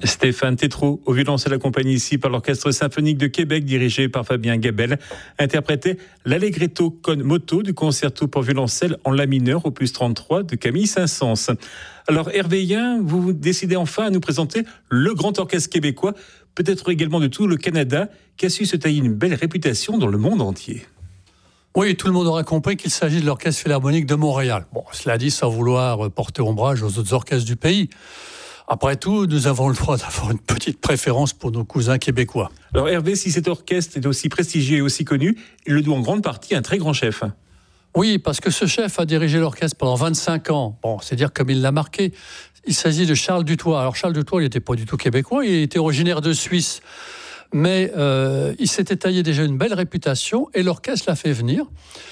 Stéphane Tétrault au violoncelle, accompagné ici par l'Orchestre symphonique de Québec dirigé par Fabien Gabel, interprétait l'Allegretto con moto du concerto pour violoncelle en la mineur opus 33 de Camille Saint-Saëns. Alors Hervé Yen, vous décidez enfin à nous présenter le grand orchestre québécois, peut-être également de tout le Canada, qui a su se tailler une belle réputation dans le monde entier. Oui, tout le monde aura compris qu'il s'agit de l'Orchestre Philharmonique de Montréal. Bon, cela dit, sans vouloir porter ombrage aux autres orchestres du pays. Après tout, nous avons le droit d'avoir une petite préférence pour nos cousins québécois. Alors Hervé, si cet orchestre est aussi prestigieux et aussi connu, il le doit en grande partie à un très grand chef. Oui, parce que ce chef a dirigé l'orchestre pendant 25 ans. Bon, c'est dire comme il l'a marqué. Il s'agit de Charles Dutoit. Alors Charles Dutoit, il n'était pas du tout québécois, il était originaire de Suisse. Mais il s'était taillé déjà une belle réputation et l'orchestre l'a fait venir.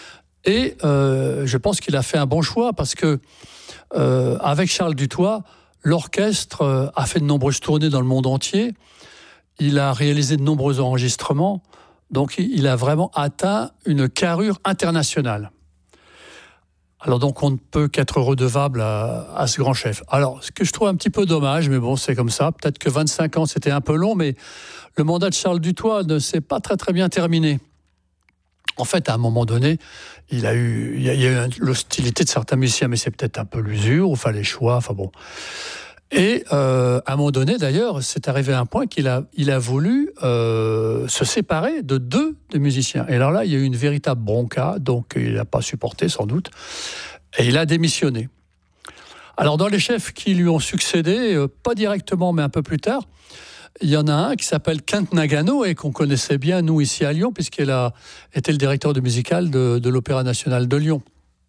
Et je pense qu'il a fait un bon choix parce que avec Charles Dutoit, l'orchestre a fait de nombreuses tournées dans le monde entier. Il a réalisé de nombreux enregistrements. Donc, il a vraiment atteint une carrure internationale. Alors donc, on ne peut qu'être redevable à ce grand chef. Alors, ce que je trouve un petit peu dommage, mais bon, c'est comme ça. Peut-être que 25 ans, c'était un peu long, mais le mandat de Charles Dutoit ne s'est pas très très bien terminé. En fait, à un moment donné, il y a eu l'hostilité de certains musiciens, mais c'est peut-être un peu l'usure, ou enfin les choix, enfin bon. Et à un moment donné, d'ailleurs, c'est arrivé à un point qu'il a voulu se séparer de deux des musiciens. Et alors là, il y a eu une véritable bronca, donc il n'a pas supporté sans doute, et il a démissionné. Alors dans les chefs qui lui ont succédé, pas directement, mais un peu plus tard, il y en a un qui s'appelle Kent Nagano et qu'on connaissait bien, nous, ici à Lyon, puisqu'il a été le directeur de musical de l'Opéra national de Lyon.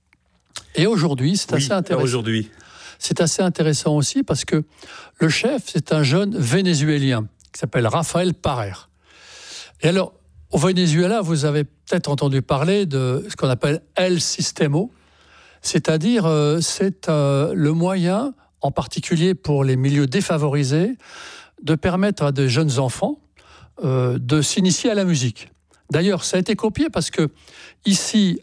Et aujourd'hui, c'est assez intéressant. C'est assez intéressant aussi parce que le chef, c'est un jeune Vénézuélien qui s'appelle Rafael Parer. Et alors, au Venezuela, vous avez peut-être entendu parler de ce qu'on appelle El Sistemo, c'est-à-dire c'est le moyen, en particulier pour les milieux défavorisés, de permettre à des jeunes enfants de s'initier à la musique. D'ailleurs, ça a été copié parce que ici,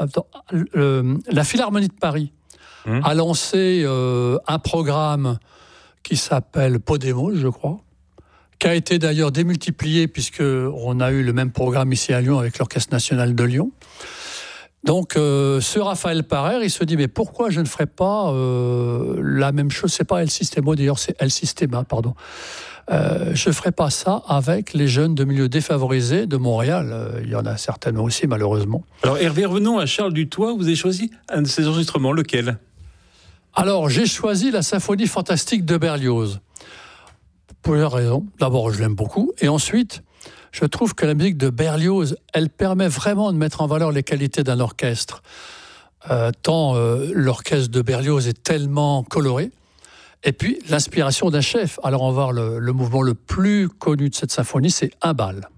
la Philharmonie de Paris a lancé un programme qui s'appelle Podemos, je crois, qui a été d'ailleurs démultiplié puisqu'on a eu le même programme ici à Lyon avec l'Orchestre national de Lyon. Donc, ce Raphaël Parer, il se dit, mais pourquoi je ne ferais pas la même chose ? C'est pas El Sistemo, d'ailleurs, c'est El Sistema, pardon. Je ne ferai pas ça avec les jeunes de milieux défavorisés de Montréal. Il y en a certainement aussi, malheureusement. Alors Hervé, revenons à Charles Dutoit. Vous avez choisi un de ses enregistrements, lequel ? Alors, j'ai choisi la symphonie fantastique de Berlioz. Pour plusieurs raisons. D'abord, je l'aime beaucoup. Et ensuite, je trouve que la musique de Berlioz, elle permet vraiment de mettre en valeur les qualités d'un orchestre. Tant l'orchestre de Berlioz est tellement coloré. Et puis, l'inspiration d'un chef. Alors, on va voir le mouvement le plus connu de cette symphonie, c'est Imbal.